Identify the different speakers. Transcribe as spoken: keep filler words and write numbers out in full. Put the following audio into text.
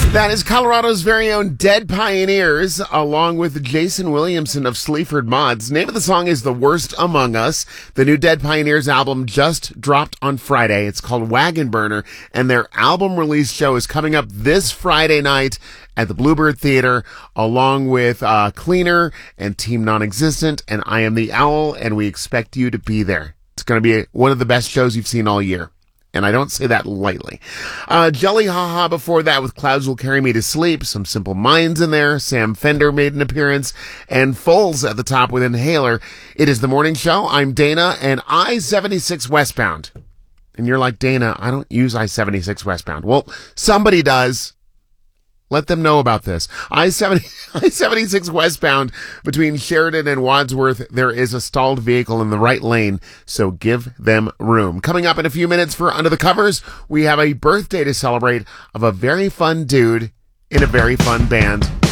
Speaker 1: That is Colorado's very own Dead Pioneers, along with Jason Williamson of Sleaford Mods. Name of the song is The Worst Among Us. The new Dead Pioneers album just dropped on Friday. It's called Wagon Burner, and their album release show is coming up this Friday night at the Bluebird Theater, along with uh, Cleaner and Team Non-Existent and I Am the Owl, and we expect you to be there. It's going to be one of the best shows you've seen all year. And I don't say that lightly. Uh, Jelly Haha before that with Clouds Will Carry Me to Sleep. Some Simple Minds in there. Sam Fender made an appearance. And Foles at the top with Inhaler. It is the morning show. I'm Dana and I seventy-six westbound. And you're like, Dana, I don't use I seventy-six westbound. Well, somebody does. Let them know about this. I seventy-six westbound between Sheridan and Wadsworth. There is a stalled vehicle in the right lane, so give them room. Coming up in a few minutes for Under the Covers, we have a birthday to celebrate of a very fun dude in a very fun band.